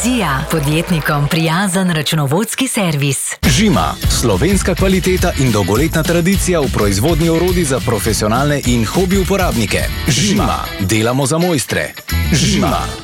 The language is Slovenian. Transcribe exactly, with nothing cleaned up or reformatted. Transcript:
Vizija, podjetnikom prijazen računovodski servis. Žima, slovenska kvaliteta in dolgoletna tradicija v proizvodnji orodij za profesionalne in hobi uporabnike. Žima, delamo za mojstre. Žima.